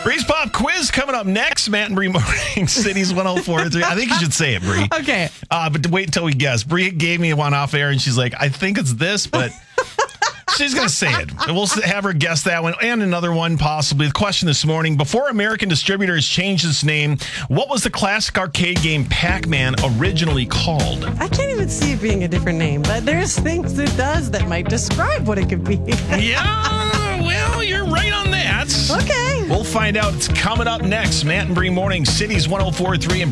Bree's Pop Quiz coming up next. Matt and Bree Morning Cities 104.3. I think you should say it, Bree. Okay. But wait until we guess. Bree gave me one off air, and she's like, I think it's this, but she's going to say it. And we'll have her guess that one and another one, possibly. The question this morning, before American Distributors changed its name, what was the classic arcade game Pac-Man originally called? I can't even see it being a different name, but there's things it does that might describe what it could be. Yeah, well, you're right on that. Okay. We'll find out. It's coming up next. Matt and Bree Morning Cities 104.3 and